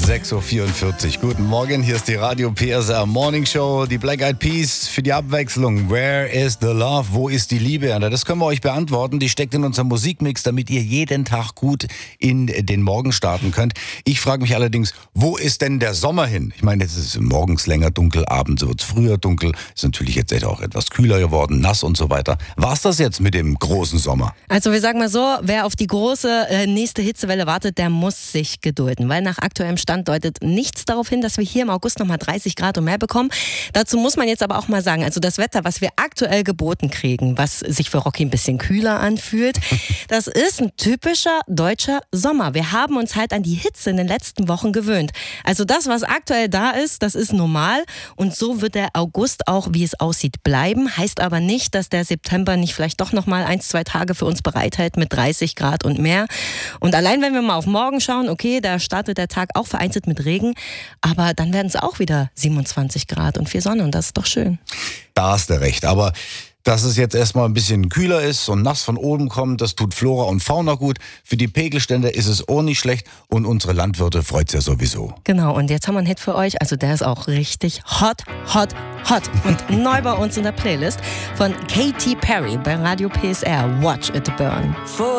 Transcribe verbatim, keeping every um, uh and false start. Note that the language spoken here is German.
sechs Uhr vierundvierzig. Guten Morgen, hier ist die Radio P S R Morning Show. Die Black Eyed Peas für die Abwechslung. Where is the love? Wo ist die Liebe? Das können wir euch beantworten. Die steckt in unserem Musikmix, damit ihr jeden Tag gut in den Morgen starten könnt. Ich frage mich allerdings, wo ist denn der Sommer hin? Ich meine, es ist morgens länger dunkel, abends wird es früher dunkel. Ist natürlich jetzt auch etwas kühler geworden, nass und so weiter. War's das jetzt mit dem großen Sommer? Also wir sagen mal so, wer auf die große äh, nächste Hitzewelle wartet, der muss sich gedulden. Weil nach aktuellem Stand deutet nichts darauf hin, dass wir hier im August nochmal dreißig Grad und mehr bekommen. Dazu muss man jetzt aber auch mal sagen, also das Wetter, was wir aktuell geboten kriegen, was sich für Rocky ein bisschen kühler anfühlt, das ist ein typischer deutscher Sommer. Wir haben uns halt an die Hitze in den letzten Wochen gewöhnt. Also das, was aktuell da ist, das ist normal und so wird der August auch, wie es aussieht, bleiben. Heißt aber nicht, dass der September nicht vielleicht doch nochmal ein, zwei Tage für uns bereithält mit dreißig Grad und mehr. Und allein wenn wir mal auf morgen schauen, okay, da startet der Tag auch vereinzelt mit Regen, aber dann werden es auch wieder siebenundzwanzig Grad und viel Sonne und das ist doch schön. Da hast du recht, aber dass es jetzt erstmal ein bisschen kühler ist und nass von oben kommt, das tut Flora und Fauna gut. Für die Pegelstände ist es auch nicht schlecht und unsere Landwirte freut es ja sowieso. Genau, und jetzt haben wir einen Hit für euch, also der ist auch richtig hot, hot, hot und neu bei uns in der Playlist von Katy Perry bei Radio P S R, Watch It Burn.